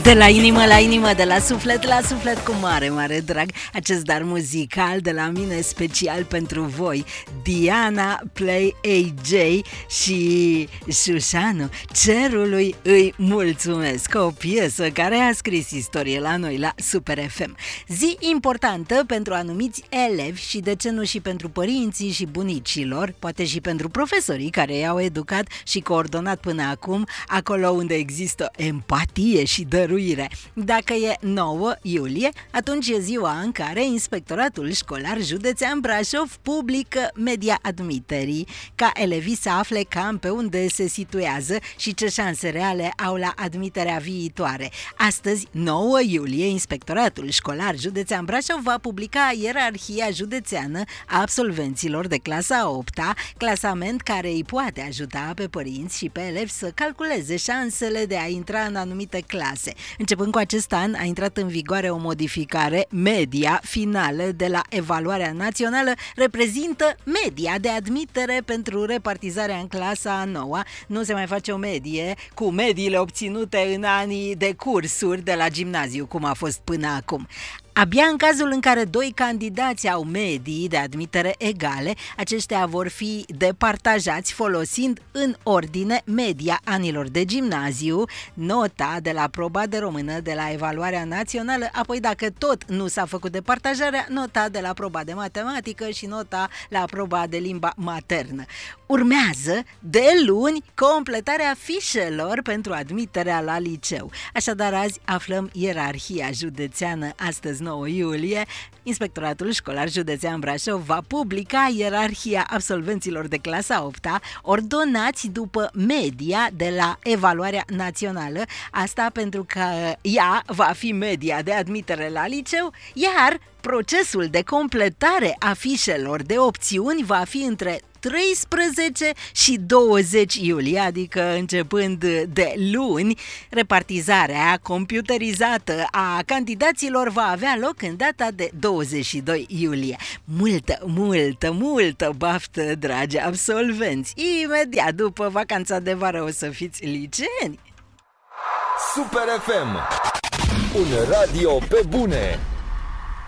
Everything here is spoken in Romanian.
De la inimă la inimă, de la suflet la suflet, cu mare, mare drag, acest dar muzical de la mine special pentru voi, Diana Play AJ și Șușanu Cerului îi mulțumesc, o piesă care a scris istorie la noi la Super FM. Zi importantă pentru anumiți elevi și de ce nu și pentru părinții și bunicilor, poate și pentru profesorii care i-au educat și coordonat până acum, acolo unde există empatie și dăruire. Dacă e 9 iulie, atunci e ziua în care Inspectoratul Școlar Județean Brașov publică media admiterii, ca elevii să afle cam pe unde se situează și ce șanse reale au la admiterea viitoare. Astăzi, 9 iulie, Inspectoratul Școlar Județean Brașov va publica ierarhia județeană a absolvenților de clasa 8-a, clasament care îi poate ajuta pe părinți și pe elevi să calculeze șansele de a intra în anumite clase. Începând cu acest an, a intrat în vigoare o modificare. Media finală de la evaluarea națională reprezintă media de admitere pentru repartizarea în clasa 9-a. Nu se mai face o medie cu mediile obținute în anii de cursuri de la gimnaziu, cum a fost până acum. Abia în cazul în care doi candidați au medii de admitere egale, aceștia vor fi departajați folosind în ordine media anilor de gimnaziu, nota de la proba de română de la evaluarea națională, apoi dacă tot nu s-a făcut departajarea, nota de la proba de matematică și nota la proba de limba maternă. Urmează de luni completarea fișelor pentru admiterea la liceu. Așadar, azi aflăm ierarhia județeană. Astăzi, 9 iulie, Inspectoratul Școlar Județean Brașov va publica ierarhia absolvenților de clasa 8-a, ordonați după media de la evaluarea națională. Asta pentru că ea va fi media de admitere la liceu, iar procesul de completare a fișelor de opțiuni va fi între 13 și 20 iulie, adică începând de luni. Repartizarea computerizată a candidaților va avea loc în data de 22 iulie. Multă baftă, dragi absolvenți! Imediat după vacanța de vară o să fiți liceeni! Super FM, un radio pe bune!